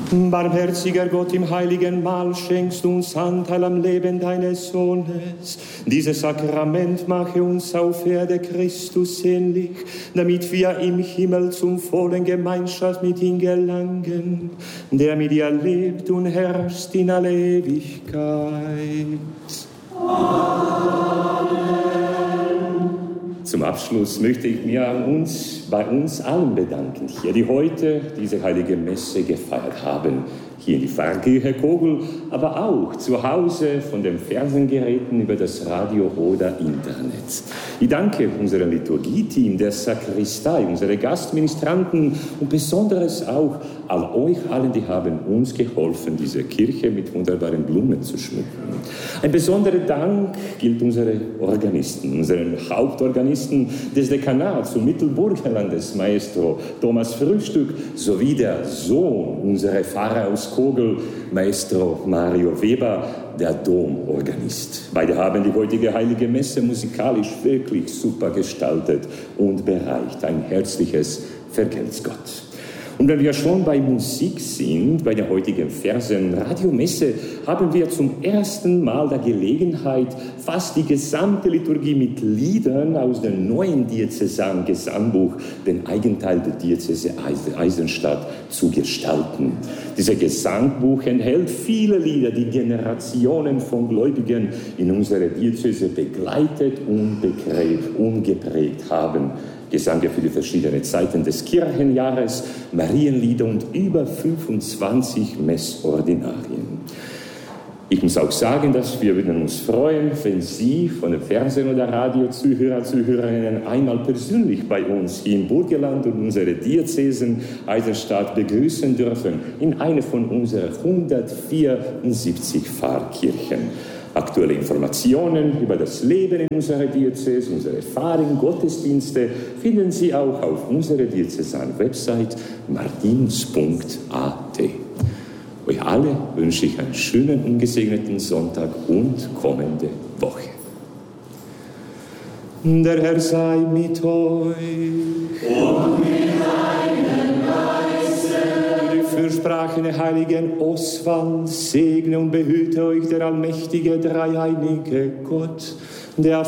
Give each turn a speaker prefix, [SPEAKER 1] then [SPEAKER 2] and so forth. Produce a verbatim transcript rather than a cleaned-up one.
[SPEAKER 1] Barmherziger Gott, im heiligen Mahl schenkst du uns Anteil am Leben deines Sohnes. Dieses Sakrament mache uns auf Erde Christus ähnlich, damit wir im Himmel zum vollen Gemeinschaft mit ihm gelangen, der mit dir lebt und herrscht in alle Ewigkeit.
[SPEAKER 2] Amen.
[SPEAKER 3] Zum Abschluss möchte ich mir uns, bei uns allen bedanken, hier, die heute diese heilige Messe gefeiert haben. Hier in die Pfarrkirche Kogel, aber auch zu Hause von den Fernsehgeräten über das Radio oder Internet. Ich danke unserem Liturgieteam, der Sakristei, unsere Gastministranten und besonders auch all euch allen, die haben uns geholfen, diese Kirche mit wunderbaren Blumen zu schmücken. Ein besonderer Dank gilt unseren Organisten, unseren Hauptorganisten des Dekanats und Mittelburgenlandes, Maestro Thomas Frühstück, sowie der Sohn unserer Pfarrer aus Kogel, Maestro Mario Weber, der Domorganist. Beide haben die heutige Heilige Messe musikalisch wirklich super gestaltet und bereicht. Ein herzliches Vergelt's Gott. Und wenn wir schon bei Musik sind, bei der heutigen Fersen-Radiomesse, haben wir zum ersten Mal der Gelegenheit, fast die gesamte Liturgie mit Liedern aus dem neuen Diözesan-Gesangbuch, den Eigenteil der Diözese Eisenstadt, zu gestalten. Dieses Gesangbuch enthält viele Lieder, die Generationen von Gläubigen in unserer Diözese begleitet und, und geprägt haben. Gesange für die verschiedenen Zeiten des Kirchenjahres, Marienlieder und über fünfundzwanzig Messordinarien. Ich muss auch sagen, dass wir würden uns freuen, wenn Sie von den Fernsehen- oder Radio-Zuhörer, Zuhörerinnen einmal persönlich bei uns hier im Burgenland und unsere Diözesen Eisenstadt begrüßen dürfen in einer von unseren hundertvierundsiebzig Pfarrkirchen. Aktuelle Informationen über das Leben in unserer Diözese, unsere Erfahrungen, Gottesdienste finden Sie auch auf unserer Diözesan-Website martinus punkt a t. Euch alle wünsche ich einen schönen und gesegneten Sonntag und kommende Woche.
[SPEAKER 1] Der Herr sei mit euch.
[SPEAKER 2] Und mit deinem Geiste.
[SPEAKER 1] Die fürsprachende heiligen Oswald segne und behüte euch der allmächtige, dreieinige Gott, der